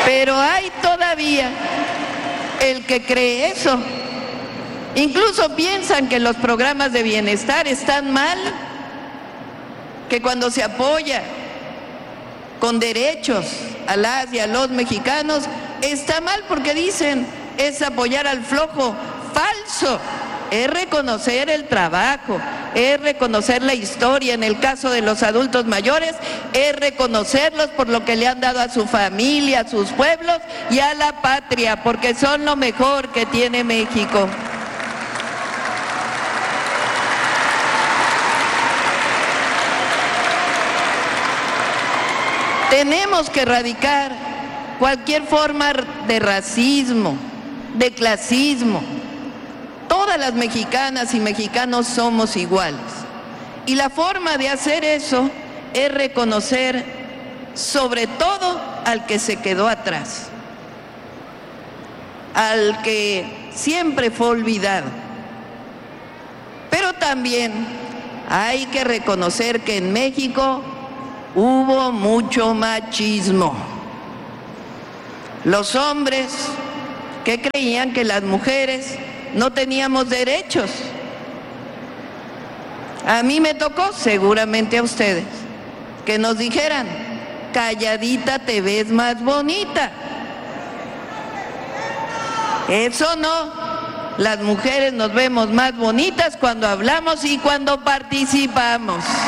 Pero hay todavía el que cree eso. Incluso piensan que los programas de bienestar están mal, que cuando se apoya con derechos a las y a los mexicanos está mal porque dicen es apoyar al flojo. Falso. Es reconocer el trabajo, es reconocer la historia. En el caso de los adultos mayores, es reconocerlos por lo que le han dado a su familia, a sus pueblos y a la patria, porque son lo mejor que tiene México. Tenemos que erradicar cualquier forma de racismo, de clasismo. Todas las mexicanas y mexicanos somos iguales. Y la forma de hacer eso es reconocer sobre todo al que se quedó atrás, al que siempre fue olvidado. Pero también hay que reconocer que en México hubo mucho machismo. Los hombres que creían que las mujeres no teníamos derechos. A mí me tocó, seguramente a ustedes, que nos dijeran, calladita te ves más bonita. Eso no, las mujeres nos vemos más bonitas cuando hablamos y cuando participamos.